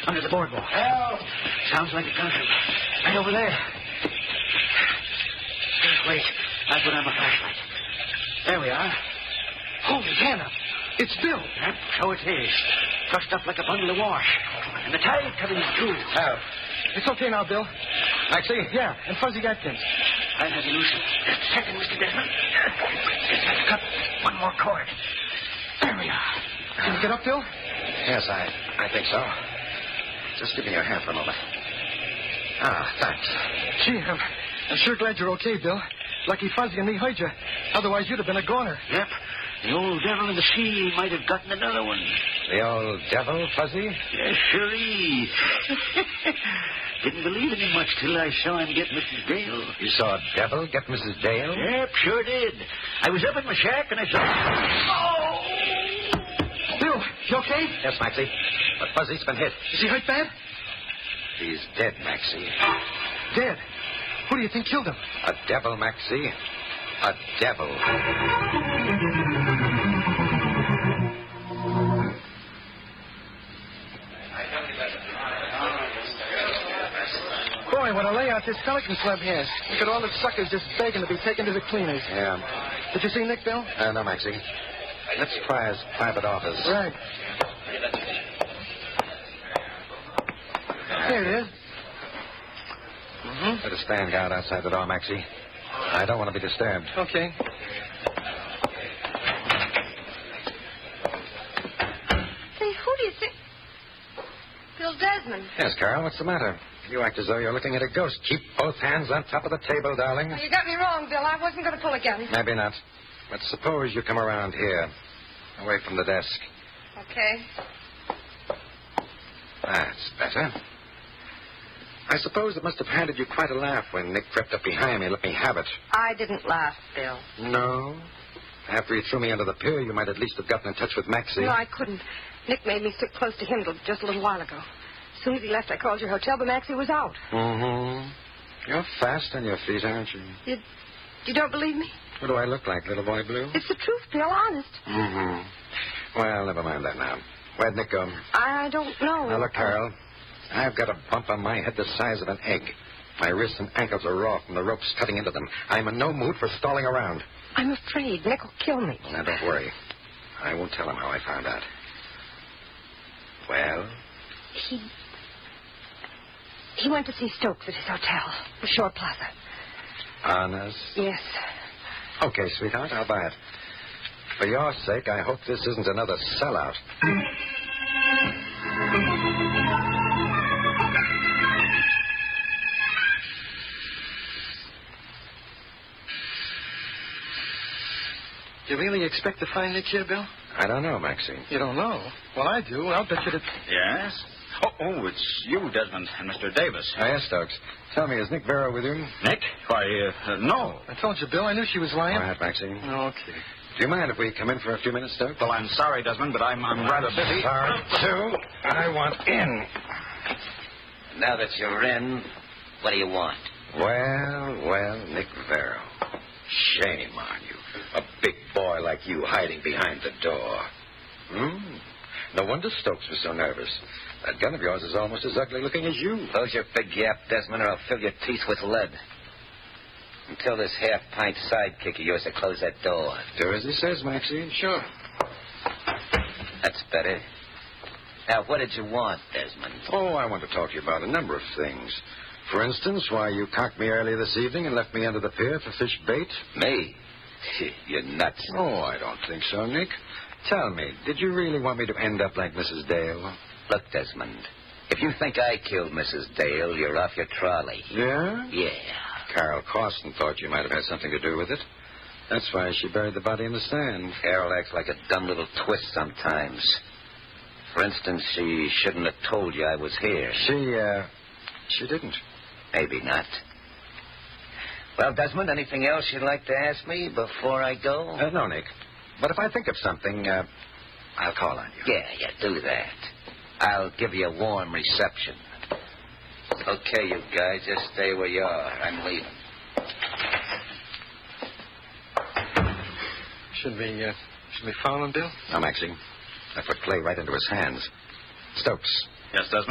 under the boardwalk. Help! Sounds like a gunshot. Right over there. Wait, I'll put on my flashlight. There we are. Holy Hannah! It's Bill. Yep, so it is. Trussed up like a bundle of wash. And the tide coming in, too. Oh. It's okay now, Bill. Maxie? Yeah, and Fuzzy Atkins. I have you loose. Just a second, Mr. Desmond. Just have to cut one more cord. There we are. Can you get up, Bill? Yes, I think so. Just give me your hand for a moment. Thanks. Gee, I'm sure glad you're okay, Bill. Lucky Fuzzy and me heard you. Otherwise, you'd have been a goner. Yep. The old devil in the sea might have gotten another one. The old devil, Fuzzy? Yes, sure. Didn't believe in him much till I saw him get Mrs. Dale. You saw a devil get Mrs. Dale? Yep, sure did. I was up in my shack and I saw... Oh! Bill, you okay? Yes, Maxie. But Fuzzy's been hit. Is he hurt bad? He's dead, Maxie. Dead. Who do you think killed him? A devil, Maxie. A devil. Boy, what a layout this Pelican Club has. Look at all the suckers just begging to be taken to the cleaners. Yeah. Did you see Nick, Bill? No, Maxie. Let's try his private office. Right. Here it is. Mm-hmm. Better stand guard outside the door, Maxie. I don't want to be disturbed. Okay. Say, who do you think? Bill Desmond. Yes, Carol, what's the matter? You act as though you're looking at a ghost. Keep both hands on top of the table, darling. You got me wrong, Bill. I wasn't going to pull a gun. Maybe not. But suppose you come around here, away from the desk. Okay. That's better. I suppose it must have handed you quite a laugh when Nick crept up behind me and let me have it. I didn't laugh, Bill. No? After he threw me under the pier, you might at least have gotten in touch with Maxie. No, I couldn't. Nick made me sit close to him just a little while ago. As soon as he left, I called your hotel, but Maxie was out. Mm-hmm. You're fast on your feet, aren't you? You don't believe me? What do I look like, little boy blue? It's the truth, Bill, honest. Mm-hmm. Well, never mind that now. Where'd Nick go? I don't know. Now, look, Carol. I've got a bump on my head the size of an egg. My wrists and ankles are raw from the ropes cutting into them. I'm in no mood for stalling around. I'm afraid Nick will kill me. Now, don't worry. I won't tell him how I found out. Well? He went to see Stokes at his hotel, the Shore Plaza. Honest? Yes. Okay, sweetheart, I'll buy it. For your sake, I hope this isn't another sellout. You really expect to find Nick here, Bill? I don't know, Maxie. You don't know? Well, I do. I'll bet you that... Yes? Oh, it's you, Desmond, and Mr. Davis. Oh, yes, Stokes. Tell me, is Nick Barrow with you? Nick? Why, no. I told you, Bill. I knew she was lying. All right, Maxie. Okay. Do you mind if we come in for a few minutes, Stokes? Well, I'm sorry, Desmond, but I'm rather busy. Sorry, too. I want in. Now that you're in, what do you want? Well, Nick Barrow. Shame on you. A big boy like you hiding behind the door. No wonder Stokes was so nervous. That gun of yours is almost as ugly looking as you. Close your big yap, Desmond, or I'll fill your teeth with lead. And tell this half-pint sidekick of yours to close that door. Do as he says, Maxine. Sure. That's better. Now, what did you want, Desmond? Oh, I want to talk to you about a number of things. For instance, why you cocked me early this evening and left me under the pier for fish bait. Me? You're nuts. Oh, I don't think so, Nick. Tell me, did you really want me to end up like Mrs. Dale? Look, Desmond, if you think I killed Mrs. Dale, you're off your trolley. Yeah? Yeah. Carol Carson thought you might have had something to do with it. That's why she buried the body in the sand. Carol acts like a dumb little twist sometimes. For instance, she shouldn't have told you I was here. She didn't. Maybe not. Well, Desmond, anything else you'd like to ask me before I go? No, Nick. But if I think of something, I'll call on you. Yeah, do that. I'll give you a warm reception. Okay, you guys, just stay where you are. I'm leaving. Should we follow him, Bill? No, Maxie. I put Clay right into his hands. Stokes. Yes, Desmond?